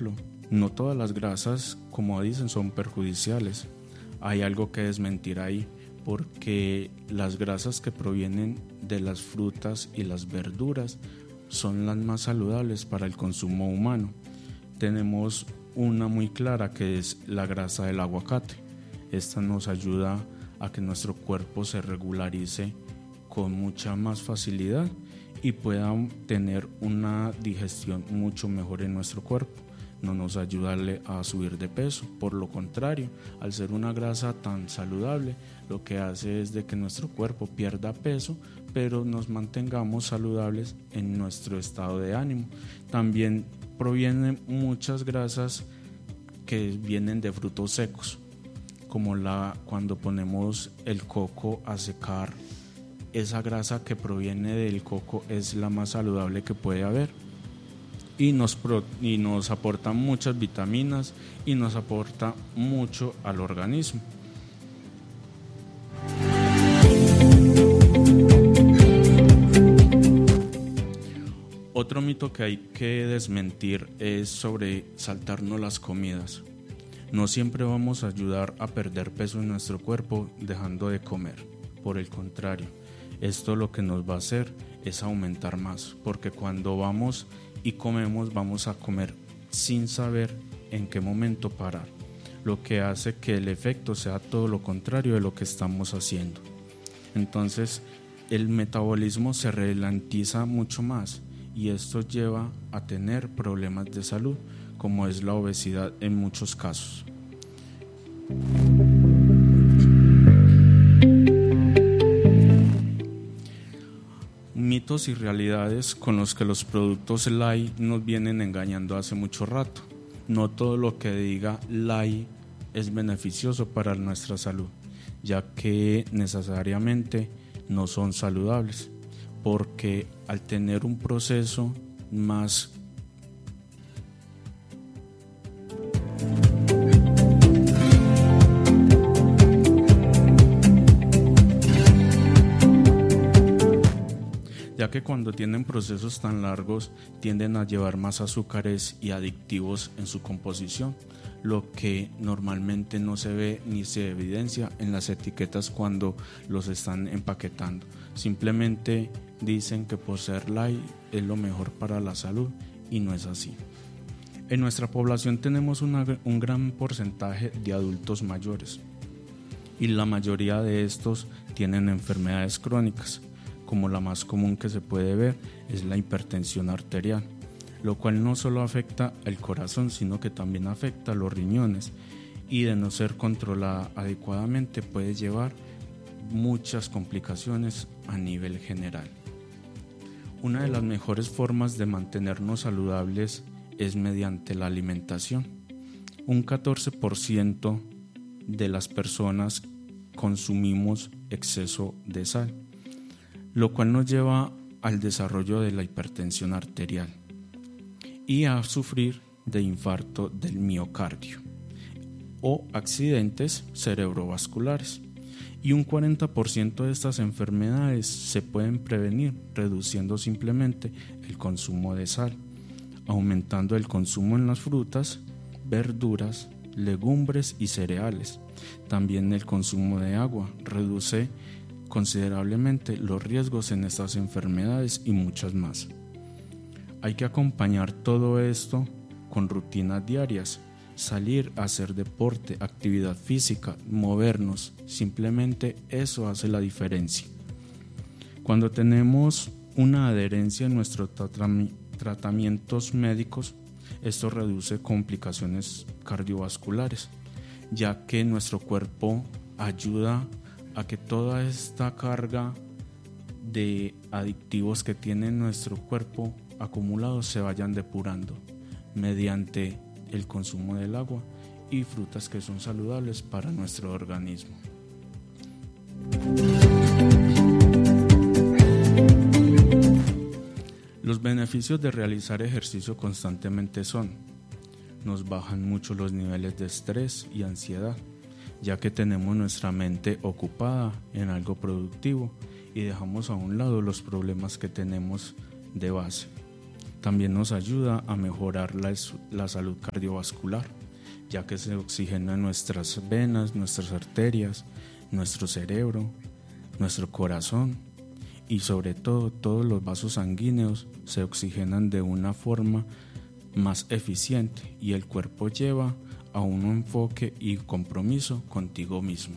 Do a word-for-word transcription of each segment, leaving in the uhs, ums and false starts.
ejemplo, no todas las grasas, como dicen, son perjudiciales. Hay algo que desmentir ahí, porque las grasas que provienen de las frutas y las verduras son las más saludables para el consumo humano. Tenemos una muy clara, que es la grasa del aguacate. Esta nos ayuda a que nuestro cuerpo se regularice con mucha más facilidad y pueda tener una digestión mucho mejor en nuestro cuerpo. No nos ayuda a subir de peso, por lo contrario, al ser una grasa tan saludable, lo que hace es de que nuestro cuerpo pierda peso, pero nos mantengamos saludables en nuestro estado de ánimo. También provienen muchas grasas que vienen de frutos secos, como la, cuando ponemos el coco a secar, esa grasa que proviene del coco es la más saludable que puede haber. Y nos, pro, y nos aporta muchas vitaminas y nos aporta mucho al organismo. Otro mito que hay que desmentir es sobre saltarnos las comidas. No siempre vamos a ayudar a perder peso en nuestro cuerpo dejando de comer. Por el contrario, esto lo que nos va a hacer es aumentar más, porque cuando vamos y comemos, vamos a comer sin saber en qué momento parar, lo que hace que el efecto sea todo lo contrario de lo que estamos haciendo. Entonces, el metabolismo se ralentiza mucho más y esto lleva a tener problemas de salud, como es la obesidad en muchos casos. Mitos y realidades con los que los productos light nos vienen engañando hace mucho rato. No todo lo que diga light es beneficioso para nuestra salud, ya que necesariamente no son saludables, porque al tener un proceso más ya que cuando tienen procesos tan largos tienden a llevar más azúcares y adictivos en su composición, lo que normalmente no se ve ni se evidencia en las etiquetas cuando los están empaquetando. Simplemente dicen que por ser light es lo mejor para la salud y no es así. En nuestra población tenemos una, un gran porcentaje de adultos mayores y la mayoría de estos tienen enfermedades crónicas, como la más común que se puede ver es la hipertensión arterial, lo cual no solo afecta al corazón, sino que también afecta a los riñones, y de no ser controlada adecuadamente puede llevar muchas complicaciones a nivel general. Una de las mejores formas de mantenernos saludables es mediante la alimentación. Un catorce por ciento de las personas consumimos exceso de sal, lo cual nos lleva al desarrollo de la hipertensión arterial y a sufrir de infarto del miocardio o accidentes cerebrovasculares. Y un cuarenta por ciento de estas enfermedades se pueden prevenir reduciendo simplemente el consumo de sal, aumentando el consumo en las frutas, verduras, legumbres y cereales. También el consumo de agua reduce considerablemente los riesgos en estas enfermedades y muchas más. Hay que acompañar todo esto con rutinas diarias, salir a hacer deporte, actividad física, movernos, simplemente eso hace la diferencia. Cuando tenemos una adherencia en nuestros tratamientos médicos, esto reduce complicaciones cardiovasculares, ya que nuestro cuerpo ayuda a que toda esta carga de adictivos que tiene nuestro cuerpo acumulados se vayan depurando mediante el consumo del agua y frutas que son saludables para nuestro organismo. Los beneficios de realizar ejercicio constantemente son: nos bajan mucho los niveles de estrés y ansiedad, ya que tenemos nuestra mente ocupada en algo productivo y dejamos a un lado los problemas que tenemos de base. También nos ayuda a mejorar la, la salud cardiovascular, ya que se oxigena nuestras venas, nuestras arterias, nuestro cerebro, nuestro corazón y sobre todo todos los vasos sanguíneos se oxigenan de una forma más eficiente y el cuerpo lleva a un enfoque y compromiso contigo mismo.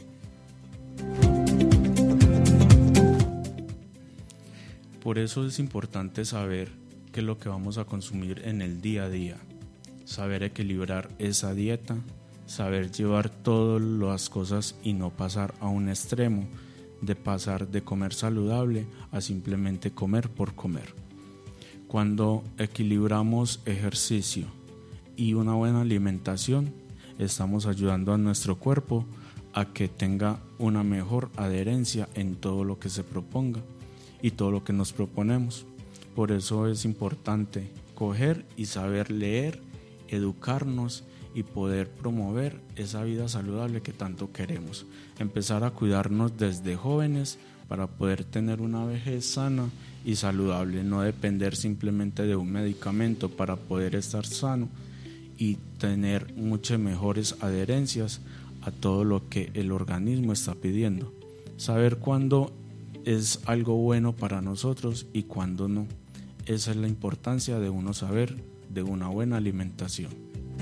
Por eso es importante saber qué es lo que vamos a consumir en el día a día, saber equilibrar esa dieta, saber llevar todas las cosas y no pasar a un extremo de pasar de comer saludable a simplemente comer por comer. Cuando equilibramos ejercicio y una buena alimentación, estamos ayudando a nuestro cuerpo a que tenga una mejor adherencia en todo lo que se proponga y todo lo que nos proponemos. Por eso es importante coger y saber leer, educarnos y poder promover esa vida saludable que tanto queremos. Empezar a cuidarnos desde jóvenes para poder tener una vejez sana y saludable, no depender simplemente de un medicamento para poder estar sano y tener muchas mejores adherencias a todo lo que el organismo está pidiendo. Saber cuándo es algo bueno para nosotros y cuándo no. Esa es la importancia de uno saber de una buena alimentación.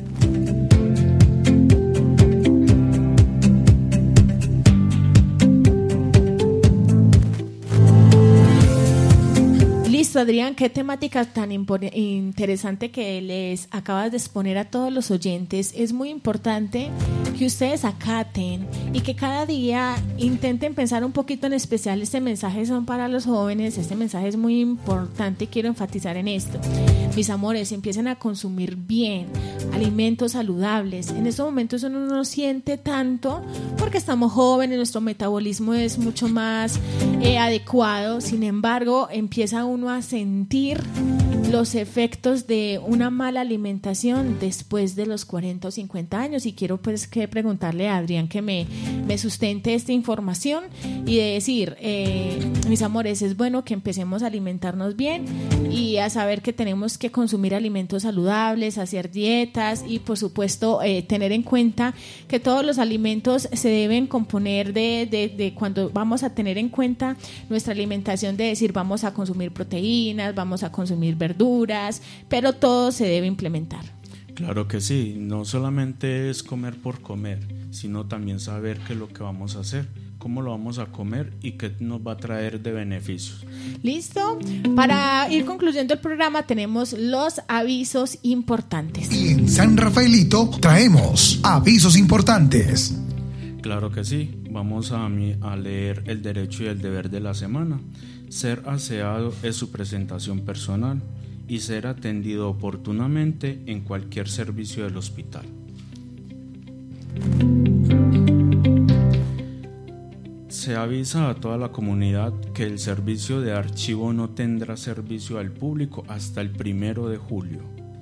Listo, Adrián, qué temática tan impor- interesante que les acabas de exponer a todos los oyentes. Es muy importante que ustedes acaten y que cada día intenten pensar un poquito en especial. Este mensaje son para los jóvenes, este mensaje es muy importante y quiero enfatizar en esto. Mis amores, empiecen a consumir bien, alimentos saludables. En estos momentos uno no siente tanto porque estamos jóvenes, nuestro metabolismo es mucho más eh, adecuado. Sin embargo, empieza uno a sentir los efectos de una mala alimentación después de los cuarenta o cincuenta años y quiero pues que preguntarle a Adrián que me, me sustente esta información y de decir, eh, mis amores, es bueno que empecemos a alimentarnos bien y a saber que tenemos que consumir alimentos saludables, hacer dietas y por supuesto eh, tener en cuenta que todos los alimentos se deben componer de, de, de cuando vamos a tener en cuenta nuestra alimentación, de decir vamos a consumir proteínas, vamos a consumir verduras, pero todo se debe implementar. Claro que sí, no solamente es comer por comer, sino también saber qué es lo que vamos a hacer, cómo lo vamos a comer y qué nos va a traer de beneficios. ¿Listo? Para ir concluyendo el programa tenemos los avisos importantes. Y en San Rafaelito traemos avisos importantes. Claro que sí, vamos a, a leer el derecho y el deber de la semana. Ser aseado es su presentación personal y ser atendido oportunamente en cualquier servicio del hospital. Se avisa a toda la comunidad que el servicio de archivo no tendrá servicio al público hasta el primero de julio.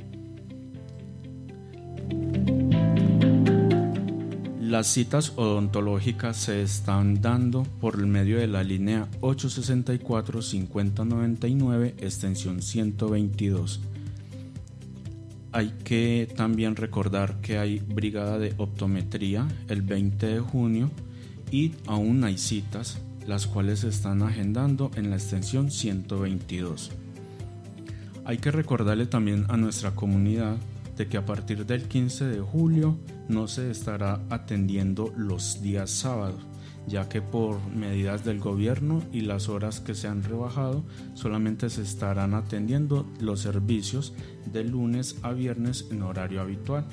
Las citas odontológicas se están dando por el medio de la línea ocho sesenta y cuatro cincuenta noventa y nueve, extensión ciento veintidós. Hay que también recordar que hay brigada de optometría el veinte de junio y aún hay citas, las cuales se están agendando en la extensión ciento veintidós. Hay que recordarle también a nuestra comunidad de que a partir del quince de julio no se estará atendiendo los días sábados, ya que por medidas del gobierno y las horas que se han rebajado, solamente se estarán atendiendo los servicios de lunes a viernes en horario habitual.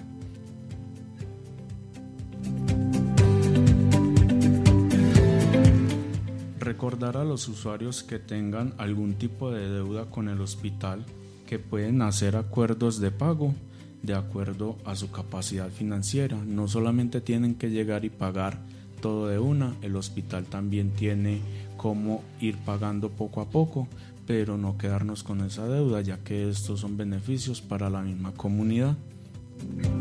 Recordar a los usuarios que tengan algún tipo de deuda con el hospital que pueden hacer acuerdos de pago de acuerdo a su capacidad financiera. No solamente tienen que llegar y pagar todo de una, el hospital también tiene cómo ir pagando poco a poco, pero no quedarnos con esa deuda, ya que estos son beneficios para la misma comunidad.